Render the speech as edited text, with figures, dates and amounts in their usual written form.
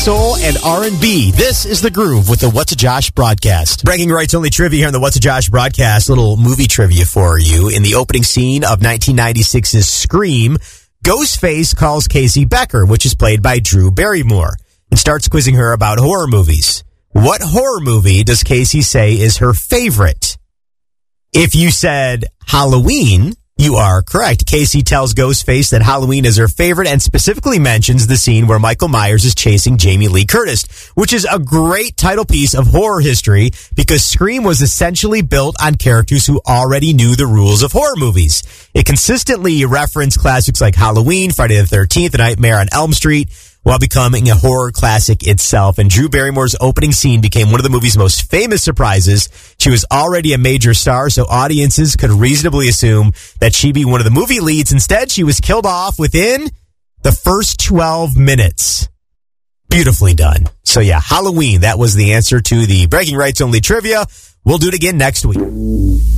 soul, and R&B. This is The Groove with the What's a Josh broadcast. Bragging rights only trivia here on the What's a Josh broadcast. Little movie trivia for you. In the opening scene of 1996's Scream, Ghostface calls Casey Becker, which is played by Drew Barrymore, and starts quizzing her about horror movies. What horror movie does Casey say is her favorite? If you said Halloween, you are correct. Casey tells Ghostface that Halloween is her favorite and specifically mentions the scene where Michael Myers is chasing Jamie Lee Curtis, which is a great title piece of horror history because Scream was essentially built on characters who already knew the rules of horror movies. It consistently referenced classics like Halloween, Friday the 13th, A Nightmare on Elm Street, while becoming a horror classic itself. And Drew Barrymore's opening scene became one of the movie's most famous surprises. She was already a major star, so audiences could reasonably assume that she'd be one of the movie leads. Instead, she was killed off within the first 12 minutes. Beautifully done. So yeah, Halloween, that was the answer to the Bragging Rights Only trivia. We'll do it again next week.